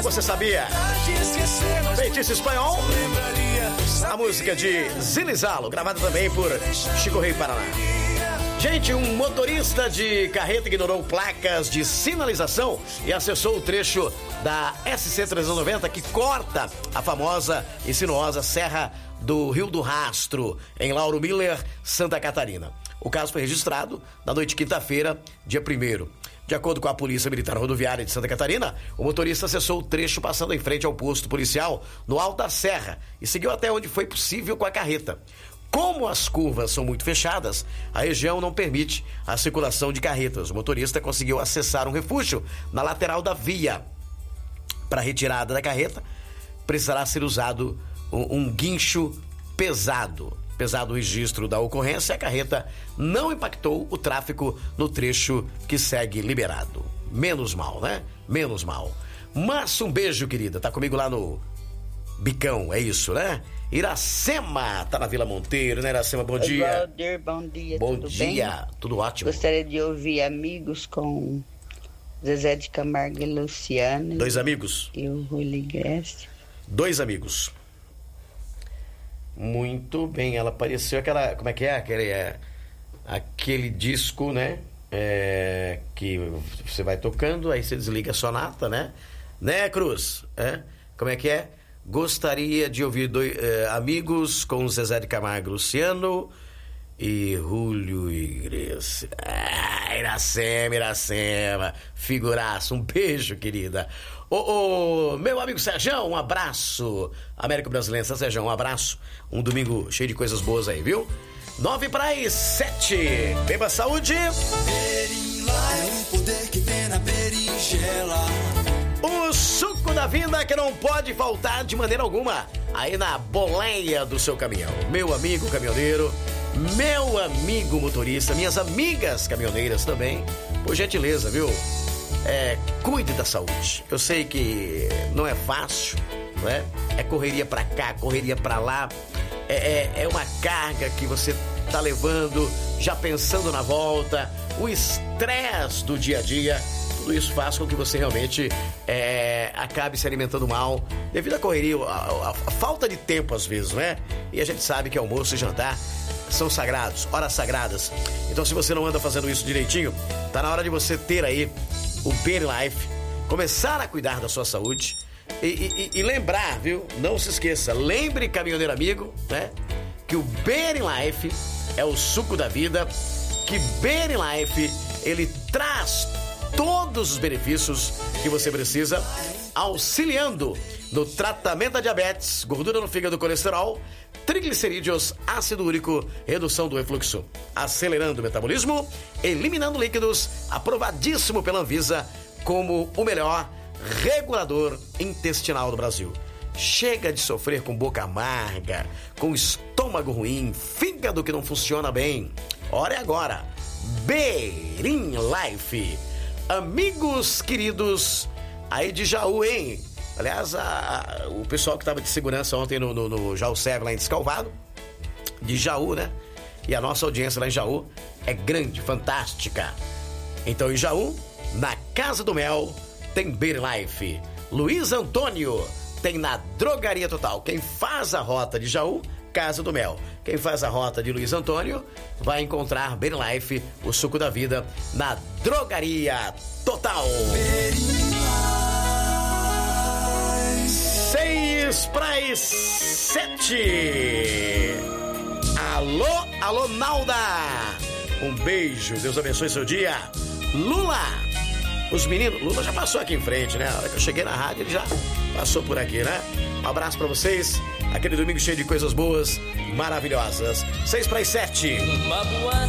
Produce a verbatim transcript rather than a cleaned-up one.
Você sabia? Feitiço Espanhol. A música de Zilizalo, gravada também por Chico Rei Paraná. Gente, um motorista de carreta ignorou placas de sinalização e acessou o trecho da S C trezentos e noventa que corta a famosa e sinuosa Serra do Rio do Rastro, em Lauro Miller, Santa Catarina. O caso foi registrado na noite de quinta-feira, dia primeiro. De acordo com a Polícia Militar Rodoviária de Santa Catarina, o motorista acessou o trecho passando em frente ao posto policial no alto da serra e seguiu até onde foi possível com a carreta. Como as curvas são muito fechadas, a região não permite a circulação de carretas. O motorista conseguiu acessar um refúgio na lateral da via. Para a retirada da carreta, precisará ser usado um, um guincho pesado. Pesado o registro da ocorrência, a carreta não impactou o tráfego no trecho que segue liberado. Menos mal, né? Menos mal. Mas um beijo, querida. Tá comigo lá no Bicão, é isso, né? Iracema, tá na Vila Monteiro, né, Iracema? Bom dia. Valdir, bom dia, bom tudo dia, bem? Tudo ótimo. Gostaria de ouvir Amigos com Zezé de Camargo e Luciano. Dois amigos. E o Rui Greste. Dois amigos. Muito bem, ela apareceu aquela, como é que é? Aquele, é, aquele disco, né? É, que você vai tocando, aí você desliga a sonata, né? Né, Cruz? É? Como é que é? Gostaria de ouvir dois, é, Amigos com Zezé de Camargo, Luciano e Julio Iglesias. Ah, Iracema, Iracema, figuraça, um beijo, querida. Ô, ô, meu amigo Serjão, um abraço. América Brasileira, Serjão, um abraço. Um domingo cheio de coisas boas aí, viu? Nove para as sete. Beba saúde. É um poder que vem na berinjela. O suco da vida que não pode faltar de maneira alguma aí na boleia do seu caminhão. Meu amigo caminhoneiro, meu amigo motorista, minhas amigas caminhoneiras também, por gentileza, viu? É, cuide da saúde. Eu sei que não é fácil, né? É correria pra cá, correria pra lá. É, é, é uma carga que você tá levando, já pensando na volta, o estresse do dia a dia. Tudo isso faz com que você realmente é, acabe se alimentando mal devido à correria, a, a, a falta de tempo às vezes, né? E a gente sabe que almoço e jantar são sagrados, horas sagradas. Então, se você não anda fazendo isso direitinho, tá na hora de você ter aí o BeRiNlife, começar a cuidar da sua saúde e, e, e lembrar, viu? Não se esqueça, lembre, caminhoneiro amigo, né? Que o BeRiNlife é o suco da vida, que BeRiNlife, ele traz todos os benefícios que você precisa, auxiliando no tratamento da diabetes, gordura no fígado, colesterol, triglicerídeos, ácido úrico, redução do refluxo, acelerando o metabolismo, eliminando líquidos, aprovadíssimo pela Anvisa como o melhor regulador intestinal do Brasil. Chega de sofrer com boca amarga, com estômago ruim, fígado que não funciona bem. Ora é agora, BeRiNlife. Amigos queridos aí de Jaú, hein? Aliás, a, a, o pessoal que estava de segurança ontem no, no, no Jaú Serve, lá em Descalvado, de Jaú, né? E a nossa audiência lá em Jaú é grande, fantástica. Então, em Jaú, na Casa do Mel, tem BeRiNlife. Luiz Antônio tem na Drogaria Total. Quem faz a rota de Jaú, Casa do Mel. Quem faz a rota de Luiz Antônio vai encontrar BeRiNlife, o suco da vida, na Drogaria Total. Seis para as sete. Alô, alô, Nalda. Um beijo, Deus abençoe seu dia. Lula, os meninos, Lula já passou aqui em frente, né? A hora que eu cheguei na rádio, ele já passou por aqui, né? Um abraço pra vocês. Aquele domingo cheio de coisas boas, maravilhosas. Seis para as sete.